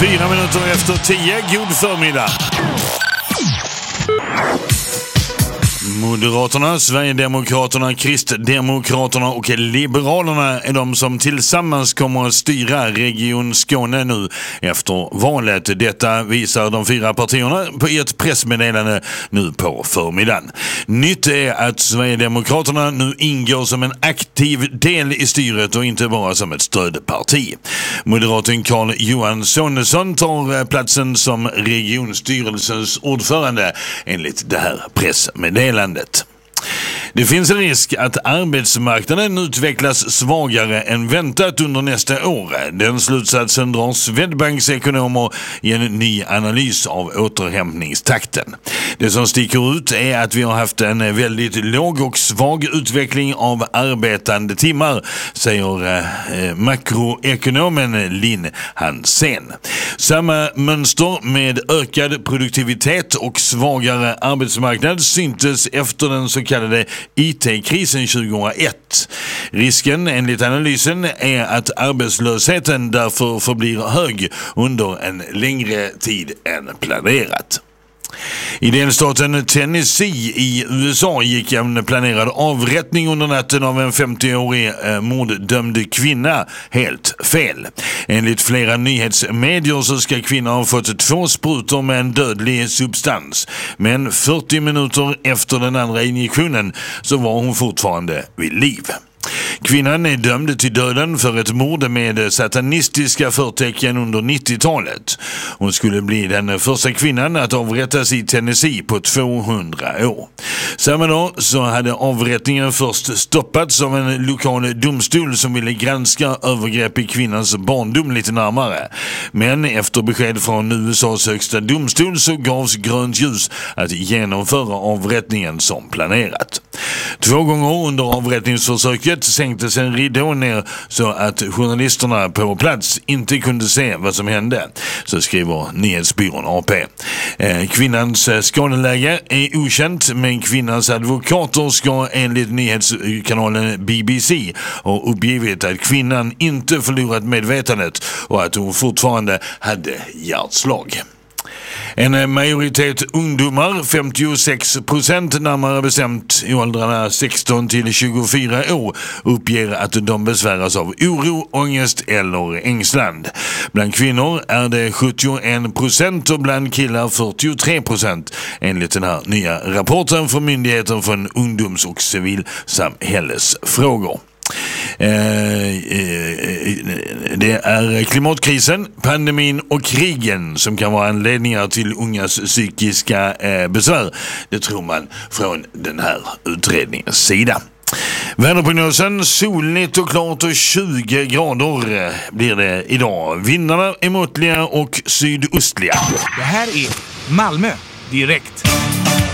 4 minuter efter 10, god förmiddag. Moderaterna, Sverigedemokraterna, Kristdemokraterna och Liberalerna är de som tillsammans kommer att styra Region Skåne nu efter valet. Detta visar de 4 partierna på ett pressmeddelande nu på förmiddagen. Nytt är att Sverigedemokraterna nu ingår som en aktiv del i styret och inte bara som ett stödparti. Moderaten Carl Johan Sonesson tar platsen som regionstyrelsens ordförande enligt det här pressmeddelandet. Det finns en risk att arbetsmarknaden utvecklas svagare än väntat under nästa år. Den slutsatsen drar Swedbanks ekonomer i en ny analys av återhämtningstakten. Det som sticker ut är att vi har haft en väldigt låg och svag utveckling av arbetande timmar, säger makroekonomen Linn Hansén. Samma mönster med ökad produktivitet och svagare arbetsmarknad syntes efter den så kallade IT-krisen 2001. Risken enligt analysen är att arbetslösheten därför förblir hög under en längre tid än planerat. I delstaten Tennessee i USA gick en planerad avrättning under natten av en 50-årig morddömd kvinna helt fel. Enligt flera nyhetsmedier så ska kvinnan ha fått 2 sprutor med en dödlig substans. Men 40 minuter efter den andra injektionen så var hon fortfarande vid liv. Kvinnan är dömd till döden för ett mord med satanistiska förtecken under 90-talet. Hon skulle bli den första kvinnan att avrättas i Tennessee på 200 år. Samma dag så hade avrättningen först stoppats av en lokal domstol som ville granska övergrepp i kvinnans barndom lite närmare. Men efter besked från USAs högsta domstol så gavs grönt ljus att genomföra avrättningen som planerat. 2 gånger under avrättningsförsöket sänktes en ridå ner så att journalisterna på plats inte kunde se vad som hände, så skriver nyhetsbyrån AP. Kvinnans skadeläge är okänt, men kvinnans advokater ska enligt nyhetskanalen BBC ha uppgivit att kvinnan inte förlorat medvetandet och att hon fortfarande hade hjärtslag. En majoritet ungdomar, 56% närmare bestämt i åldrarna 16 till 24 år, uppger att de besväras av oro, ångest eller ängslan. Bland kvinnor är det 71% och bland killar 43% enligt den här nya rapporten från Myndigheten för ungdoms- och civilsamhällesfrågor. Det är klimatkrisen, pandemin och krigen som kan vara anledningar till ungas psykiska besvär. Det tror man från den här utredningens sida. Väderprognosen, soligt och klart och 20 grader blir det idag. Vindarna är måttliga och sydostliga. Det här är Malmö direkt.